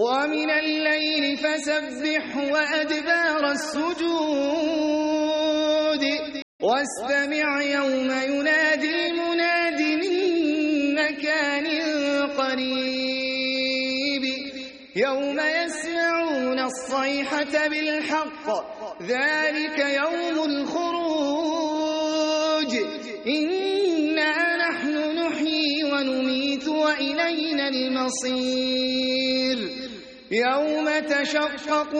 ومن الليل فسبح وأدبار السجود واستمع يوم ينادي المناد من مكان قريب يوم يسمعون الصيحة بالحق ذلك يوم الخروج إنا نحن نحيي ونميت وإلينا المصير يوم تشقق